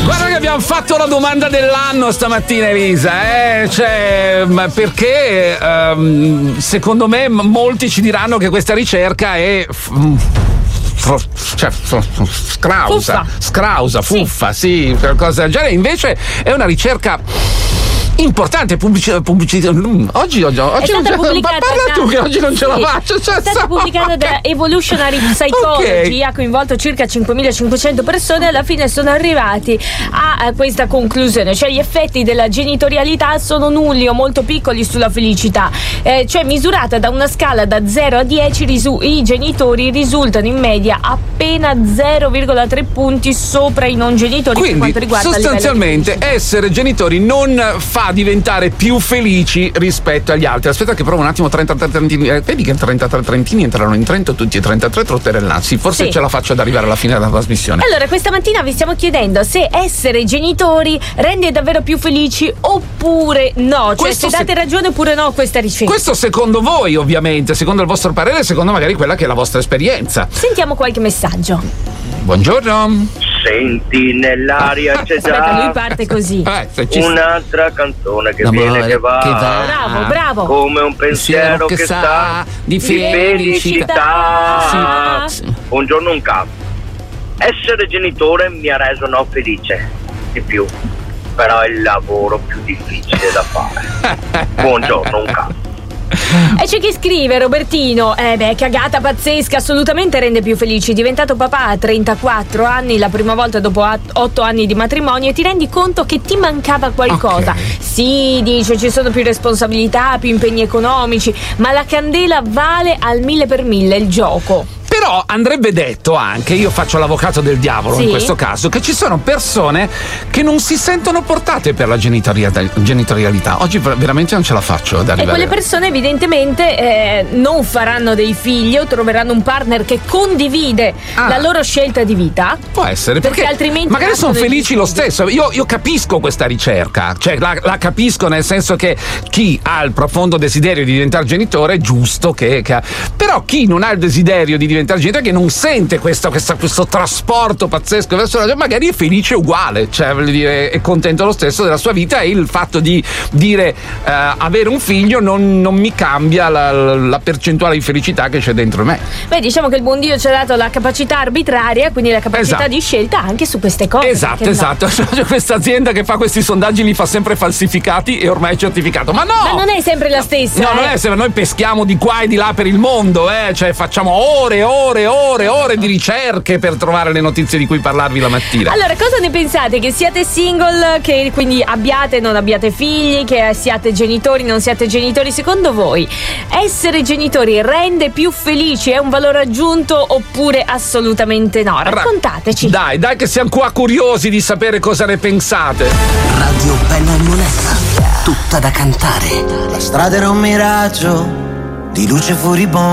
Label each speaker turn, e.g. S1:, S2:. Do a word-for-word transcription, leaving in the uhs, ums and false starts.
S1: Guarda che abbiamo fatto la domanda dell'anno stamattina, Elisa, eh? Cioè, ma perché um, secondo me molti ci diranno che questa ricerca è f- f- cioè, f- scrausa,
S2: fuffa.
S1: scrausa, fuffa, sì. sì, qualcosa del genere. Invece è una ricerca importante, pubblicità, pubblicità. Oggi, oggi, oggi
S2: è
S1: non
S2: stata
S1: ce
S2: pubblicata
S1: parla
S2: da,
S1: tu che oggi non ce la
S2: sì,
S1: faccio. Cioè,
S2: è stata
S1: so,
S2: pubblicata
S1: okay.
S2: da Evolutionary Psychology,
S1: Okay.
S2: ha coinvolto circa cinquemilacinquecento persone e alla fine sono arrivati a, a questa conclusione, cioè gli effetti della genitorialità sono nulli o molto piccoli sulla felicità, eh, cioè misurata da una scala da zero a dieci risu- i genitori risultano in media appena zero virgola tre punti sopra i non genitori.
S1: Quindi,
S2: per quanto riguarda
S1: sostanzialmente essere genitori non fa diventare più felici rispetto agli altri. Aspetta che provo un attimo. Trentatré trentini, eh, vedi che trentatré trentini entrano in Trento tutti e trentatré trotterellazzi. Forse
S2: Sì.
S1: ce la faccio ad arrivare alla fine della trasmissione.
S2: Allora, questa mattina vi stiamo chiedendo se essere genitori rende davvero più felici oppure no. Cioè,
S1: Questo
S2: se date
S1: se-
S2: ragione oppure no a questa ricerca.
S1: Questo secondo voi, ovviamente, secondo il vostro parere, secondo magari quella che è la vostra esperienza.
S2: Sentiamo qualche messaggio.
S1: Buongiorno.
S3: Senti nell'aria c'è
S2: Aspetta, lui
S3: già
S2: parte così.
S1: Eh, se ci
S3: un'altra canzone che
S1: L'amore
S3: viene che va,
S1: che va.
S2: Bravo, bravo.
S3: come un pensiero che, sa
S1: di
S3: felicità.
S2: Sì.
S3: Buongiorno un capo. Essere genitore mi ha reso no felice di più, però è il lavoro più difficile da fare. Buongiorno un capo.
S2: E c'è chi scrive, Robertino, eh beh, cagata pazzesca, assolutamente rende più felici. Diventato papà a trentaquattro anni, la prima volta dopo otto anni di matrimonio, e ti rendi conto che ti mancava qualcosa.
S1: Okay.
S2: Sì, dice, ci sono più responsabilità, più impegni economici, ma la candela vale al mille per mille il gioco.
S1: Però andrebbe detto anche, io faccio l'avvocato del diavolo
S2: Sì.
S1: in questo caso, che ci sono persone che non si sentono portate per la genitorialità. genitorialità. Oggi veramente non ce la faccio ad
S2: E
S1: arrivare.
S2: quelle persone evidentemente eh, non faranno dei figli o troveranno un partner che condivide
S1: Ah.
S2: la loro scelta di vita.
S1: Può essere, perché,
S2: Perché altrimenti
S1: magari sono
S2: nascono degli
S1: felici lo
S2: figli.
S1: stesso. Io, io capisco questa ricerca, cioè la, la capisco nel senso che chi ha il profondo desiderio di diventare genitore è giusto che, che però chi non ha il desiderio di diventare genitore, che non sente questo, questo, questo trasporto pazzesco verso la gente, magari è felice uguale, cioè voglio dire, è contento lo stesso della sua vita, e il fatto di dire eh, avere un figlio non, non mi cambia la, la percentuale di felicità che c'è dentro me.
S2: Beh, diciamo che il buon Dio ci ha dato la capacità arbitraria, quindi la capacità
S1: Esatto.
S2: di scelta anche su queste cose.
S1: Esatto,
S2: perché no?
S1: esatto. C'è questa azienda che fa questi sondaggi, li fa sempre falsificati e ormai è certificato. Ma no!
S2: Ma non è sempre la stessa.
S1: No,
S2: eh.
S1: non è sempre, noi peschiamo di qua e di là per il mondo, eh? Cioè facciamo ore, ore, ore, ore di ricerche per trovare le notizie di cui parlarvi la mattina.
S2: Allora, cosa ne pensate? Che siate single, che quindi abbiate, non abbiate figli, che siate genitori, non siate genitori? Secondo voi essere genitori rende più felici? È un valore aggiunto oppure assolutamente no? Raccontateci.
S1: Dai, dai che siamo qua curiosi di sapere cosa ne pensate.
S4: Radio Bella e Monella, tutta da cantare.
S5: La strada era un miraggio di luce furibonda.